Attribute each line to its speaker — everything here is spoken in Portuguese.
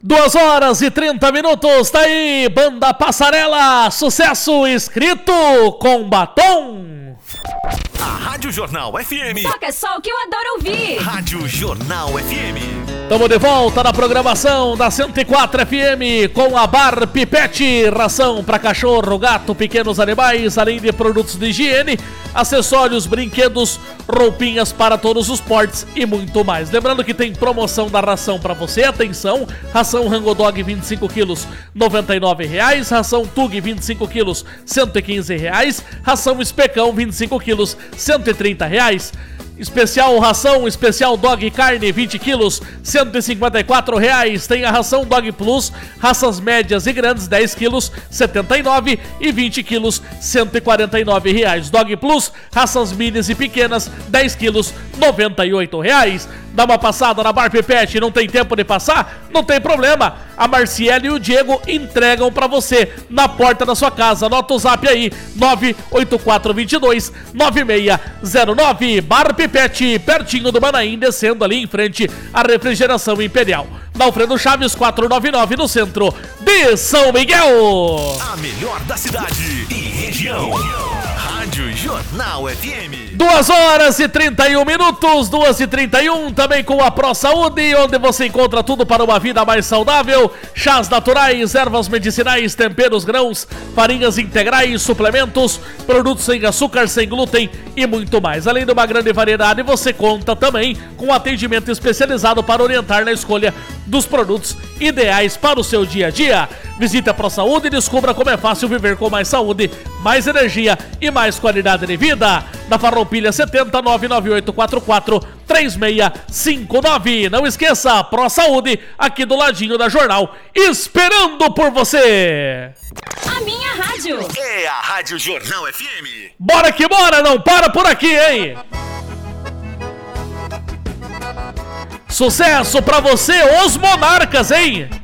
Speaker 1: 2h30, tá aí, Banda Passarela, sucesso escrito com batom.
Speaker 2: A Rádio Jornal FM.
Speaker 3: Toca só o que eu adoro ouvir.
Speaker 2: Rádio Jornal FM.
Speaker 1: Estamos de volta na programação da 104 FM com a Bar Pipete, ração para cachorro, gato, pequenos animais, além de produtos de higiene, acessórios, brinquedos, roupinhas para todos os portes e muito mais. Lembrando que tem promoção da ração para você, atenção, ração Rango Dog 25 quilos, R$ 99,00, ração Tug 25 quilos, R$ 115,00, ração Especão 25 quilos, R$ 130,00. Especial ração, especial Dog Carne 20 quilos, R$ 154,00. Tem a ração Dog Plus, raças médias e grandes 10 quilos, R$ 79,00 e 20 quilos, R$ 149,00. Dog Plus, raças minis e pequenas 10 quilos, R$ 98,00. Dá uma passada na Bar Pipete, não tem tempo de passar? Não tem problema. A Marciele e o Diego entregam pra você na porta da sua casa. Anota o zap aí, 98422-9609. Bar Pipete, pertinho do Manaim, descendo ali em frente à Refrigeração Imperial. Na Alfredo Chaves 499, no centro de São Miguel.
Speaker 2: A melhor da cidade e região. Rádio Jornal FM.
Speaker 1: 2h31, 2h31, também com a Pro Saúde, onde você encontra tudo para uma vida mais saudável. Chás naturais, ervas medicinais, temperos, grãos, farinhas integrais, suplementos, produtos sem açúcar, sem glúten e muito mais. Além de uma grande variedade, você conta também com atendimento especializado para orientar na escolha dos produtos ideais para o seu dia a dia. Visite a Pro Saúde e descubra como é fácil viver com mais saúde, mais energia e mais qualidade de vida. Na Farroupilha 70 99844 3659. Não esqueça, Pro Saúde, aqui do ladinho da Jornal, esperando por você.
Speaker 3: A minha rádio
Speaker 2: é a Rádio Jornal FM.
Speaker 1: Bora que bora, não para por aqui, hein? Sucesso pra você, os Monarcas, hein?